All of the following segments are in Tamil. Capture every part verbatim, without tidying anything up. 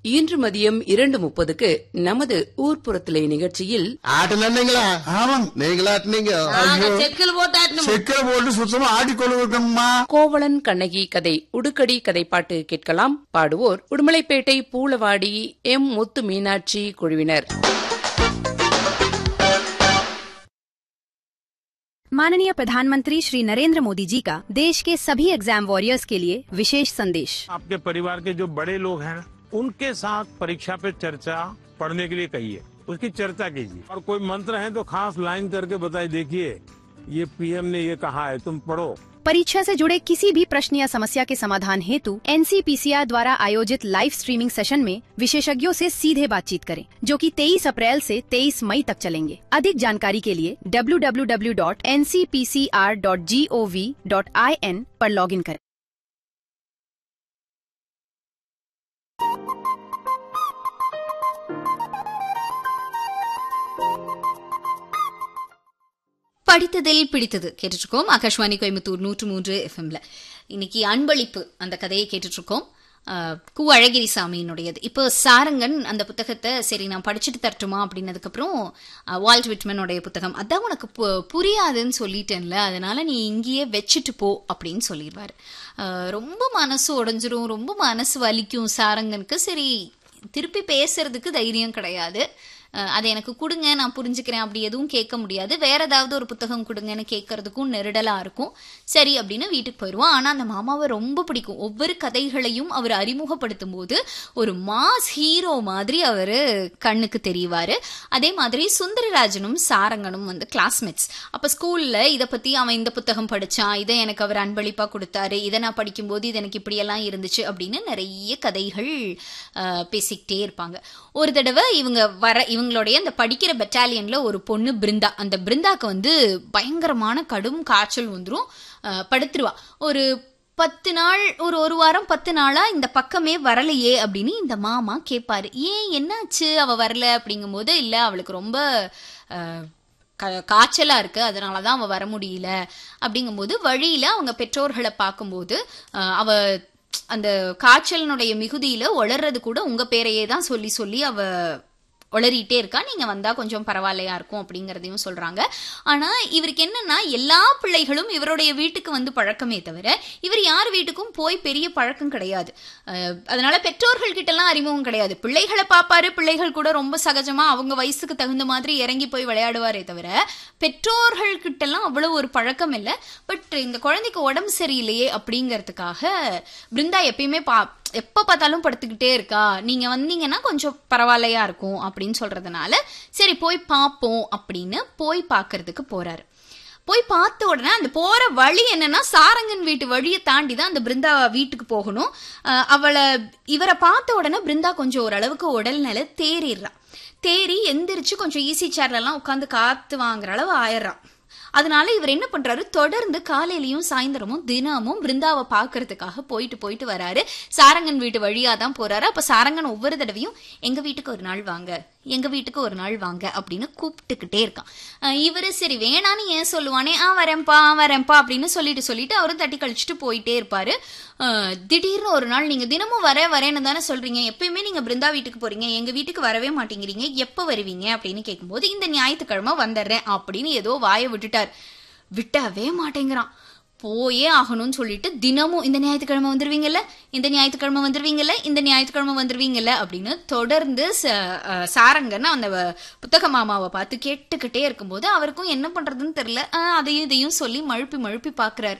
இன்று மதியம் இரண்டு முப்பதுக்கு நமது ஊர்ப்புறத்திலே நிகழ்ச்சியில் ஆட்டுனீங்களா? ஆமாம், நீங்களா ஆட்டுனீங்க? செக்கில் போட்டு செக்கில் போட்டு சுத்தமா ஆட்டிக்கொள்ளுமா. கோவலன் கண்ணகி கதை உடுக்கடி கதைப்பாட்டு கேட்கலாம். பாடுவோர் உடுமலைப்பேட்டை பூளவாடி எம் முத்து மீனாட்சி குழுவினர். माननीय प्रधानमंत्री श्री नरेंद्र मोदी जी का देश के सभी एग्जाम वॉरियर्स के लिए विशेष संदेश। आपके परिवार के जो बड़े लोग हैं उनके साथ परीक्षा पे चर्चा पढ़ने के लिए कहिए, उसकी चर्चा कीजिए और कोई मंत्र है तो खास लाइन करके बताइए, देखिए ये पीएम ने ये कहा है, तुम पढ़ो। परीक्षा से जुड़े किसी भी प्रश्न या समस्या के समाधान हेतु एनसीपीसीआर द्वारा आयोजित लाइव स्ट्रीमिंग सेशन में विशेषज्ञों से सीधे बातचीत करें, जो कि तेईस अप्रैल से तेईस मई तक चलेंगे। अधिक जानकारी के लिए W W W dot N C P C R dot G O V dot I N पर लॉगिन करें। படித்ததில் பிடித்தது கேட்டுட்டு இருக்கோம். ஆகாஷ்வாணி கோயம்புத்தூர் நூற்று மூன்று எஃப்எம்ல இன்னைக்கு அன்பளிப்பு அந்த கதையை கேட்டுட்டு இருக்கோம். கு அழகிரிசாமியினுடையது. இப்போ சாரங்கன் அந்த புத்தகத்தை சரி நான் படிச்சுட்டு தரட்டுமா அப்படின்னதுக்கு அப்புறம் வால்ட் விட்மனுடைய புத்தகம் அதான் உனக்கு புரியாதுன்னு சொல்லிட்டேன்ல, அதனால நீ இங்கேயே வச்சுட்டு போ அப்படின்னு சொல்லிடுவாரு. ரொம்ப மனசு உடைஞ்சிரும், ரொம்ப மனசு வலிக்கும் சாரங்கனுக்கு. சரி திருப்பி பேசுறதுக்கு தைரியம் கிடையாது. அதை எனக்கு கொடுங்க, நான் புரிஞ்சுக்கிறேன் அப்படி எதுவும் கேட்க முடியாது. வேற ஏதாவது ஒரு புத்தகம் கொடுங்கன்னு கேட்கறதுக்கும் நெருடலா இருக்கும். சரி அப்படின்னு வீட்டுக்கு போயிடுவான். ஆனா அந்த மாமாவை ரொம்ப பிடிக்கும். ஒவ்வொரு கதைகளையும் அவர் அறிமுகப்படுத்தும் போது ஒரு மாஸ் ஹீரோ மாதிரி அவரு கண்ணுக்கு தெரிவாரு. அதே மாதிரி சுந்தரராஜனும் சாரங்கனும் வந்து கிளாஸ்மேட்ஸ். அப்ப ஸ்கூல்ல இதை பத்தி அவன் இந்த புத்தகம் படிச்சான், இதை எனக்கு அவர் அன்பளிப்பா கொடுத்தாரு, இதை நான் படிக்கும் போது இது எனக்கு இப்படியெல்லாம் இருந்துச்சு அப்படின்னு நிறைய கதைகள் பேசிக்கிட்டே இருப்பாங்க. ஒரு தடவை இவங்க வர இவங்களுடைய அந்த படிக்கிற பெட்டாலியன்ல ஒரு பொண்ணு பிருந்தா. அந்த பிருந்தாக்கு வந்து பயங்கரமான கடும் காய்ச்சல் வந்துரும், படுத்துருவா. ஒரு பத்து நாள் ஒரு ஒரு வாரம் பத்து நாளா இந்த பக்கமே வரலையே அப்படின்னு இந்த மாமா கேட்பாரு. ஏன் என்னாச்சு அவ வரல அப்படிங்கும் போது, இல்ல அவளுக்கு ரொம்ப காய்ச்சலா இருக்கு, அதனாலதான் அவ வர முடியல அப்படிங்கும்போது வழியில அவங்க பெற்றோர்களை பார்க்கும்போது அவ அந்த காய்ச்சலினுடைய மிகுதியில ஒளர்றது கூட உங்க பேரையே தான் சொல்லி சொல்லி அவ ஒளறிட்டே இருக்கா, நீங்க வந்தா கொஞ்சம் பரவாயில்லையா இருக்கும் அப்படிங்கறதையும் சொல்றாங்க. ஆனா இவருக்கு என்னன்னா எல்லா பிள்ளைகளும் இவருடைய வீட்டுக்கு வந்து பழக்கமே தவிர இவர் யார் வீட்டுக்கும் போய் பெரிய பழக்கம் கிடையாது. அதனால பெற்றோர்கள் கிட்ட எல்லாம் அறிமுகம் கிடையாது. பிள்ளைகளை பாப்பாரு, பிள்ளைகள் கூட ரொம்ப சகஜமா அவங்க வயசுக்கு தகுந்த மாதிரி இறங்கி போய் விளையாடுவாரே தவிர பெற்றோர்கள் கிட்ட எல்லாம் அவ்வளவு ஒரு பழக்கம் இல்லை. பட் இந்த குழந்தைக்கு உடம்பு சரியில்லையே அப்படிங்கறதுக்காக பிருந்தா எப்பயுமே பா எப்ப பார்த்தாலும் படுத்துக்கிட்டே இருக்கா, நீங்க வந்தீங்கன்னா கொஞ்சம் பரவாயில்லையா இருக்கும் அப்படின்னு சொல்றதுனால சரி போய் பார்ப்போம் அப்படின்னு போய் பார்க்கறதுக்கு போறாரு. போய் பார்த்த உடனே அந்த போற வழி என்னன்னா சாரங்கன் வீட்டு வழியை தாண்டி தான் அந்த பிருந்தா வீட்டுக்கு போகணும். அவளை இவரை பார்த்த உடனே பிருந்தா கொஞ்சம் ஓரளவுக்கு உடல்நிலை தேறிடுறா. தேறி எந்திரிச்சு கொஞ்சம் ஈஸி சேர்ல எல்லாம் உட்காந்து காத்து வாங்குற அளவு ஆயிடுறான். அதனால இவர் என்ன பண்றாரு, தொடர்ந்து காலையிலயும் சாயந்தரமும் தினமும் பிருந்தாவை பாக்குறதுக்காக போயிட்டு போயிட்டு வராரு. சாரங்கன் வீட்டு வழியா தான் போறாரு. அப்ப சாரங்கன் ஒவ்வொரு தடவையும் எங்க வீட்டுக்கு ஒரு நாள் வாங்க, எங்க வீட்டுக்கு ஒரு நாள் வாங்க அப்படின்னு கூப்பிட்டுக்கிட்டே இருக்கான். இவரு சரி வேணான்னு ஏன் சொல்லுவானே, ஆ வரேன்பா வரேன்பா அப்படின்னு சொல்லிட்டு சொல்லிட்டு அவரும் தட்டி கழிச்சுட்டு போயிட்டே இருப்பாரு. திடீர்னு ஒரு நாள், நீங்க தினமும் வர வரேன்னு தானே சொல்றீங்க, எப்பயுமே நீங்க பிருந்தா வீட்டுக்கு போறீங்க, எங்க வீட்டுக்கு வரவே மாட்டேங்கிறீங்க, எப்ப வருவீங்க அப்படின்னு கேட்கும்போது இந்த ஞாயிற்றுக்கிழமை வந்துடுறேன் அப்படின்னு ஏதோ வாயை விட்டுட்டார். விட்டவே மாட்டேங்கிறான். போயே ஆகணும்னு சொல்லிட்டு தினமும் இந்த ஞாயிற்றுக்கிழமை வந்துருவீங்கல்ல, இந்த ஞாயிற்றுக்கிழமை வந்துருவீங்கல்ல, இந்த ஞாயிற்றுக்கிழமை வந்துருவீங்கல்ல அப்படின்னு தொடர்ந்து சாரங்கன்னு அந்த புத்தக மாமாவை பார்த்து கேட்டுக்கிட்டே இருக்கும்போது அவருக்கும் என்ன பண்றதுன்னு தெரியல. அதையும் இதையும் சொல்லி மழுப்பி மழுப்பி பாக்குறாரு.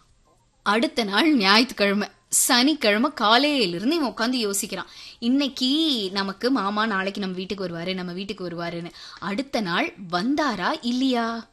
அடுத்த நாள் ஞாயிற்றுக்கிழமை, சனிக்கிழமை காலையிலிருந்து இவன் உட்காந்து யோசிக்கிறான், இன்னைக்கு நமக்கு மாமா நாளைக்கு நம்ம வீட்டுக்கு வருவாரு, நம்ம வீட்டுக்கு வருவாருன்னு. அடுத்த நாள் வந்தாரா இல்லையா?